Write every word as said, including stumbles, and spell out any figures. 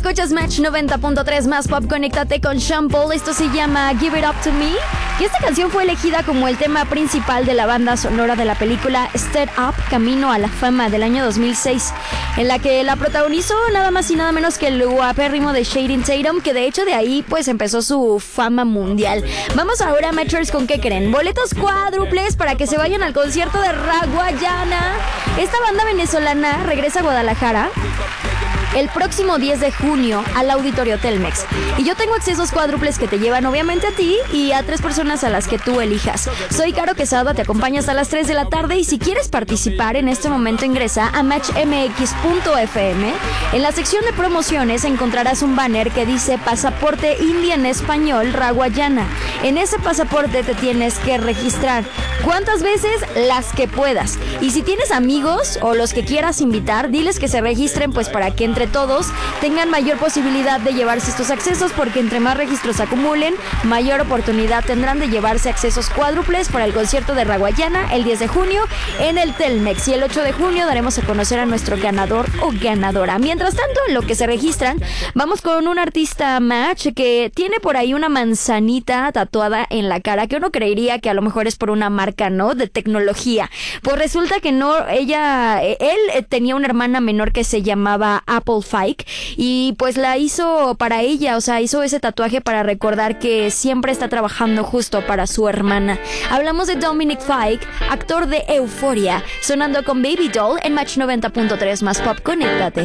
Escuchas Match noventa punto tres más pop, conéctate con Sean Paul. Esto se llama Give It Up To Me. Y esta canción fue elegida como el tema principal de la banda sonora de la película Step Up, Camino a la Fama del año dos mil seis, en la que la protagonizó nada más y nada menos que el guapérrimo de Channing Tatum, que de hecho de ahí pues empezó su fama mundial. Vamos ahora, Matchers, ¿con qué creen? Boletos cuádruples para que se vayan al concierto de Raguayana. Esta banda venezolana regresa a Guadalajara el próximo diez de junio al Auditorio Telmex. Y yo tengo accesos cuádruples que te llevan obviamente a ti y a tres personas a las que tú elijas. Soy Caro Quesada, te acompaño hasta las tres de la tarde y si quieres participar en este momento ingresa a match m x punto f m. En la sección de promociones encontrarás un banner que dice Pasaporte Indie en español Raguayana. En ese pasaporte te tienes que registrar. ¿Cuántas veces? Las que puedas. Y si tienes amigos o los que quieras invitar, diles que se registren pues para que entre todos tengan mayor posibilidad de llevarse estos accesos, porque entre más registros acumulen, mayor oportunidad tendrán de llevarse accesos cuádruples para el concierto de Raguayana el diez de junio en el Telmex. Y el ocho de junio daremos a conocer a nuestro ganador o ganadora. Mientras tanto, en lo que se registran, vamos con un artista Match que tiene por ahí una manzanita tatuada en la cara, que uno creería que a lo mejor es por una marca, ¿no?, de tecnología. Pues resulta que no, ella, él tenía una hermana menor que se llamaba Apple Fike y pues la hizo para ella, o sea, hizo ese tatuaje para recordar que siempre está trabajando justo para su hermana. Hablamos de Dominic Fike, actor de Euphoria, sonando con Baby Doll en Match noventa punto tres más pop, conéctate.